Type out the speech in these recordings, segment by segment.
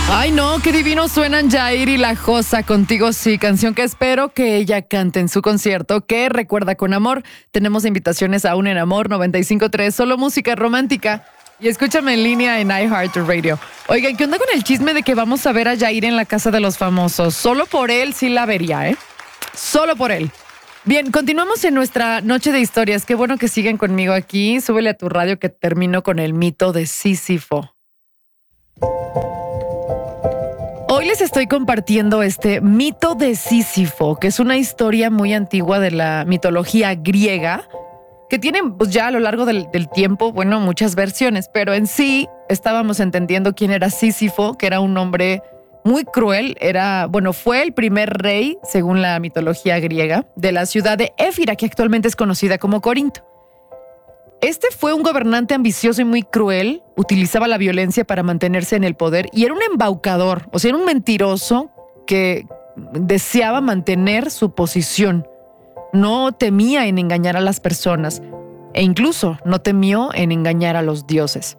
Ay, no, qué divino suenan Jair y La Josa, Contigo Sí, canción que espero que ella cante en su concierto, que recuerda con amor. Tenemos invitaciones aún en Amor 95.3, solo música romántica. Y escúchame en línea en iHeartRadio. Oigan, ¿qué onda con el chisme de que vamos a ver a Jair en la Casa de los Famosos? Solo por él sí la vería, ¿eh? Solo por él. Bien, continuamos en nuestra noche de historias. Qué bueno que siguen conmigo aquí. Súbele a tu radio que termino con el mito de Sísifo. Hoy les estoy compartiendo este mito de Sísifo, que es una historia muy antigua de la mitología griega, que tiene pues, ya a lo largo del tiempo, bueno, muchas versiones, pero en sí estábamos entendiendo quién era Sísifo, que era un hombre muy cruel, fue el primer rey, según la mitología griega, de la ciudad de Éfira, que actualmente es conocida como Corinto. Este fue un gobernante ambicioso y muy cruel, utilizaba la violencia para mantenerse en el poder y era un embaucador, o sea, era un mentiroso que deseaba mantener su posición. No temía en engañar a las personas e incluso no temió en engañar a los dioses.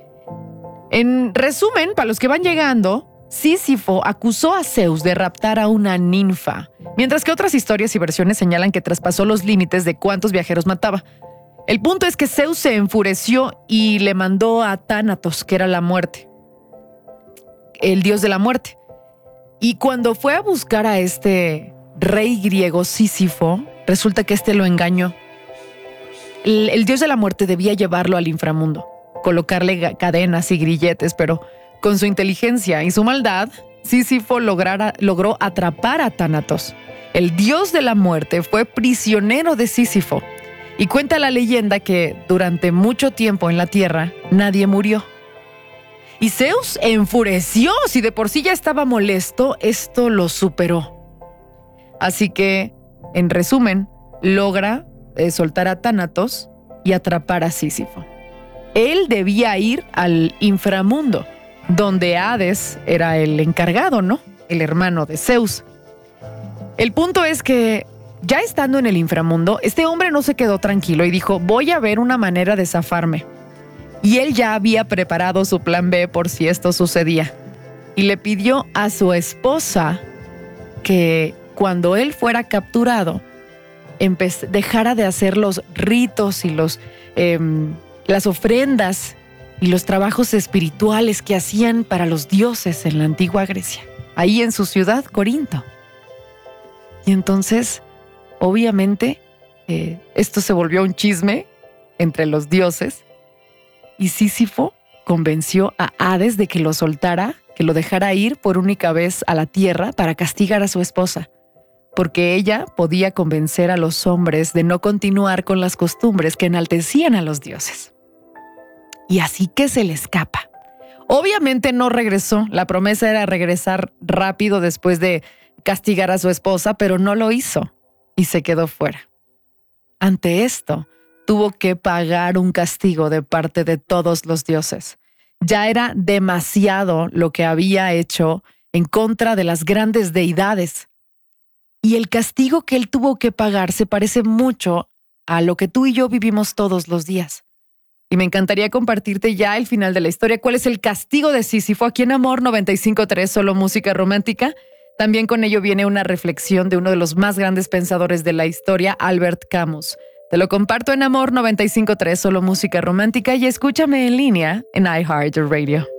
En resumen, para los que van llegando, Sísifo acusó a Zeus de raptar a una ninfa, mientras que otras historias y versiones señalan que traspasó los límites de cuántos viajeros mataba. El punto es que Zeus se enfureció y le mandó a Tánatos, que era la muerte, el dios de la muerte. Y cuando fue a buscar a este rey griego Sísifo, resulta que este lo engañó. El dios de la muerte debía llevarlo al inframundo, colocarle cadenas y grilletes, pero con su inteligencia y su maldad, Sísifo logró atrapar a Tánatos. El dios de la muerte fue prisionero de Sísifo. Y cuenta la leyenda que durante mucho tiempo en la tierra nadie murió. Y Zeus enfureció, si de por sí ya estaba molesto, esto lo superó. Así que, en resumen, logra soltar a Tánatos y atrapar a Sísifo. Él debía ir al inframundo, donde Hades era el encargado, ¿no? El hermano de Zeus. El punto es que ya estando en el inframundo, este hombre no se quedó tranquilo y dijo, voy a ver una manera de zafarme. Y él ya había preparado su plan B por si esto sucedía. Y le pidió a su esposa que cuando él fuera capturado, dejara de hacer los ritos y las ofrendas y los trabajos espirituales que hacían para los dioses en la antigua Grecia, ahí en su ciudad, Corinto. Y entonces, obviamente, esto se volvió un chisme entre los dioses y Sísifo convenció a Hades de que lo soltara, que lo dejara ir por única vez a la tierra para castigar a su esposa, porque ella podía convencer a los hombres de no continuar con las costumbres que enaltecían a los dioses. Y así que se le escapa. Obviamente no regresó, la promesa era regresar rápido después de castigar a su esposa, pero no lo hizo y se quedó fuera. Ante esto, tuvo que pagar un castigo de parte de todos los dioses. Ya era demasiado lo que había hecho en contra de las grandes deidades. Y el castigo que él tuvo que pagar se parece mucho a lo que tú y yo vivimos todos los días. Y me encantaría compartirte ya el final de la historia. ¿Cuál es el castigo de Sísifo? Aquí en Amor 95.3, solo música romántica. También con ello viene una reflexión de uno de los más grandes pensadores de la historia, Albert Camus. Te lo comparto en Amor 95.3, solo música romántica, y escúchame en línea en iHeartRadio.